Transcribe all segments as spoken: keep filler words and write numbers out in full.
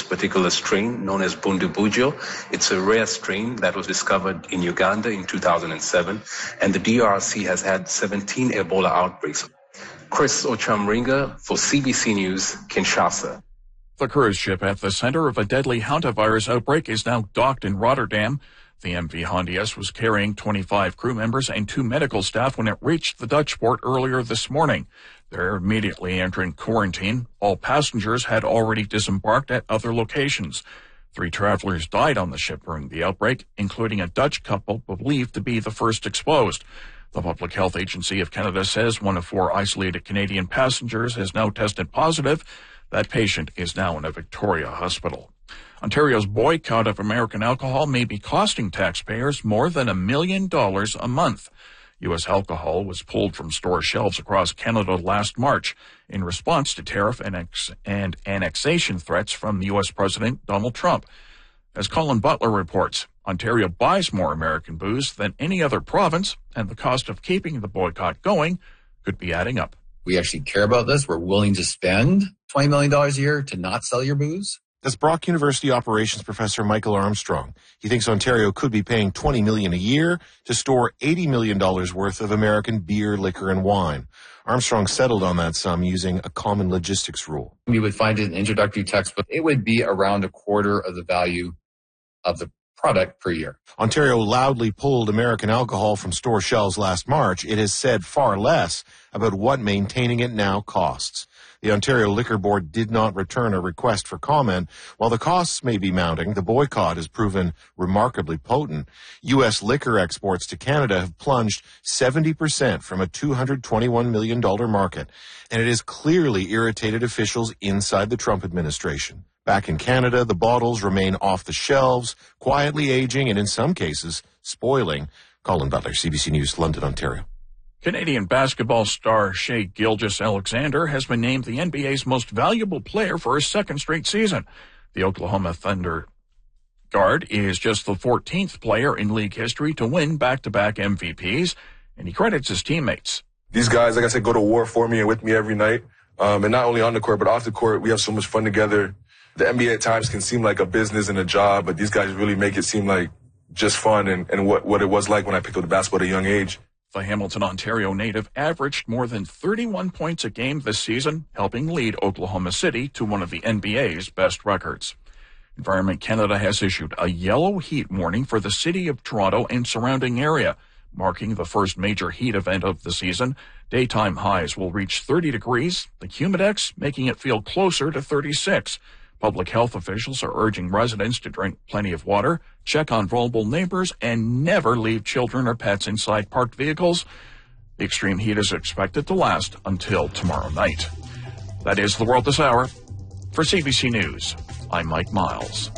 particular strain known as Bundibugyo. It's a rare strain that was discovered in Uganda in two thousand seven, and the D R C has had seventeen Ebola outbreaks. Chris Ochamringa for C B C News, Kinshasa. The cruise ship at the center of a deadly hantavirus outbreak is now docked in Rotterdam. The M V Hondius was carrying twenty-five crew members and two medical staff when it reached the Dutch port earlier this morning. They're immediately entering quarantine. All passengers had already disembarked at other locations. Three travelers died on the ship during the outbreak, including a Dutch couple believed to be the first exposed. The Public Health Agency of Canada says one of four isolated Canadian passengers has now tested positive. That patient is now in a Victoria hospital. Ontario's boycott of American alcohol may be costing taxpayers more than a million dollars a month. U S alcohol was pulled from store shelves across Canada last March in response to tariff annex- and annexation threats from U S President Donald Trump. As Colin Butler reports, Ontario buys more American booze than any other province, and the cost of keeping the boycott going could be adding up. We actually care about this. We're willing to spend twenty million dollars a year to not sell your booze. That's Brock University operations professor Michael Armstrong. He thinks Ontario could be paying twenty million dollars a year to store eighty million dollars worth of American beer, liquor, and wine. Armstrong settled on that sum using a common logistics rule. We would find it in introductory textbook. It would be around a quarter of the value of the product per year. Ontario loudly pulled American alcohol from store shelves last March. It has said far less about what maintaining it now costs. The Ontario Liquor Board did not return a request for comment. While the costs may be mounting, the boycott has proven remarkably potent. U S liquor exports to Canada have plunged seventy percent from a two hundred twenty-one million dollars market, and it has clearly irritated officials inside the Trump administration. Back in Canada, the bottles remain off the shelves, quietly aging and in some cases spoiling. Colin Butler, C B C News, London, Ontario. Canadian basketball star Shai Gilgeous-Alexander has been named the N B A's most valuable player for a second straight season. The Oklahoma Thunder guard is just the fourteenth player in league history to win back-to-back M V Ps, and he credits his teammates. These guys, like I said, go to war for me and with me every night. Um, and not only on the court, but off the court, we have so much fun together. The N B A at times can seem like a business and a job, but these guys really make it seem like just fun and, and what, what it was like when I picked up the basketball at a young age. The Hamilton, Ontario native averaged more than thirty-one points a game this season, helping lead Oklahoma City to one of the N B A's best records. Environment Canada has issued a yellow heat warning for the city of Toronto and surrounding area, marking the first major heat event of the season. Daytime highs will reach thirty degrees, the humidex making it feel closer to thirty-six. Public health officials are urging residents to drink plenty of water, check on vulnerable neighbors, and never leave children or pets inside parked vehicles. The extreme heat is expected to last until tomorrow night. That is the world this hour. For C B C News, I'm Mike Miles.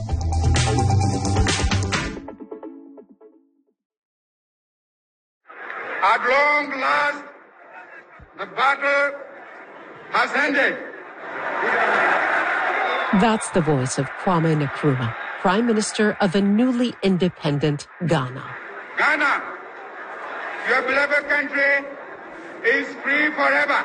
At long last, the battle has ended. That's the voice of Kwame Nkrumah, Prime Minister of a newly independent Ghana. Ghana, your beloved country, is free forever.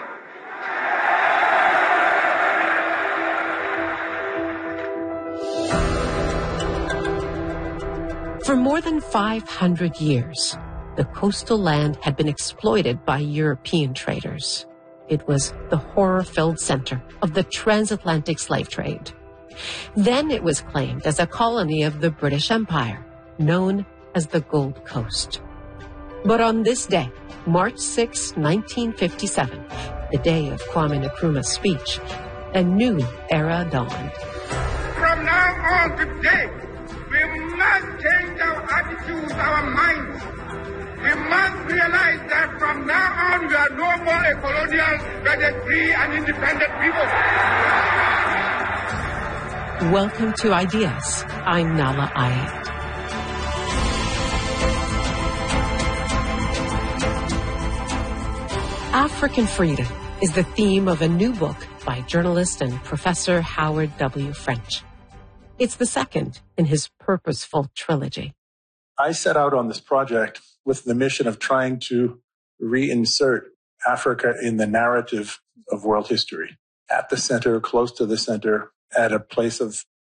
For more than five hundred years, the coastal land had been exploited by European traders. It was the horror-filled center of the transatlantic slave trade. Then it was claimed as a colony of the British Empire, known as the Gold Coast. But on this day, March sixth, nineteen fifty-seven, the day of Kwame Nkrumah's speech, a new era dawned. From now on today, we must change our attitudes, our minds. We must realize that from now on, we are no more a colonial, but a free and independent people. Welcome to Ideas. I'm Nala Ayed. African freedom is the theme of a new book by journalist and professor Howard W. French. It's the second in his purposeful trilogy. I set out on this project with the mission of trying to reinsert Africa in the narrative of world history, at the center, close to the center, at a place of